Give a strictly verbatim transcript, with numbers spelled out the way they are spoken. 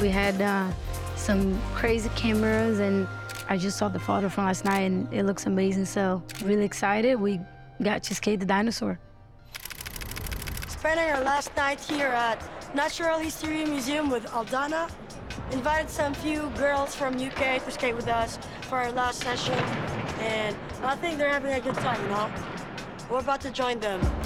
We had uh, some crazy cameras, and I just saw the photo from last night, and it looks amazing. So really excited. We got to skate the dinosaur. Spending our last night here at Natural History Museum with Aldana. Invited some few girls from U K to skate with us for our last session, and I think they're having a good time, you know? We're about to join them.